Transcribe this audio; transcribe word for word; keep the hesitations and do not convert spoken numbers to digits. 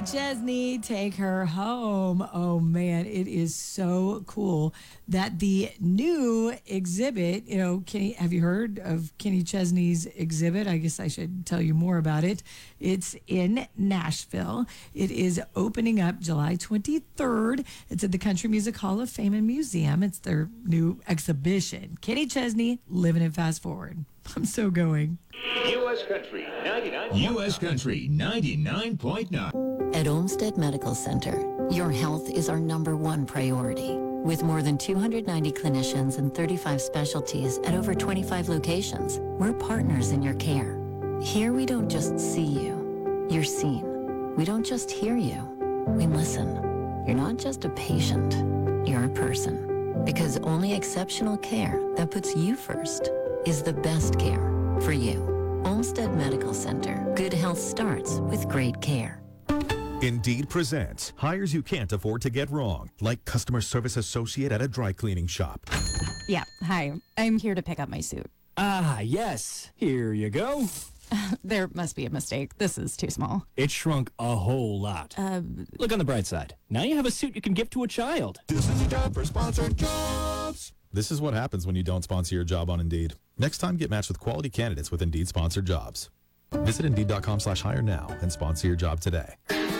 Chesney, take her home. Oh man, it is so cool that the new exhibit, you know, Kenny, have you heard of Kenny Chesney's exhibit? I guess I should tell you more about it. It's in Nashville. It is opening up July twenty-third. It's at the Country Music Hall of Fame and Museum. It's their new exhibition. Kenny Chesney, Living It Fast Forward. I'm so going. U S Country ninety-nine. U S Country ninety-nine point nine. At Olmsted Medical Center, your health is our number one priority. With more than two hundred ninety clinicians and thirty-five specialties at over twenty-five locations, we're partners in your care. Here we don't just see you, you're seen. We don't just hear you, we listen. You're not just a patient, you're a person. Because only exceptional care that puts you first is the best care for you. Olmsted Medical Center. Good health starts with great care. Indeed presents hires you can't afford to get wrong, like customer service associate at a dry cleaning shop. Yeah, hi. I'm here to pick up my suit. Ah, yes. Here you go. There must be a mistake. This is too small. It shrunk a whole lot. Uh, Look on the bright side. Now you have a suit you can give to a child. This is a job for sponsored jobs. This is what happens when you don't sponsor your job on Indeed. Next time, get matched with quality candidates with Indeed sponsored jobs. Visit Indeed.com slash hire now and sponsor your job today.